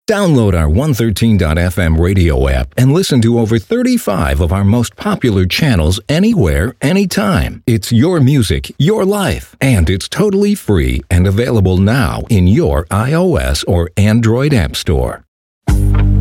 Download our 113.fm radio app and listen to over 35 of our most popular channels anywhere, anytime. It's your music, your life, and it's totally free and available now in your iOS or Android app store.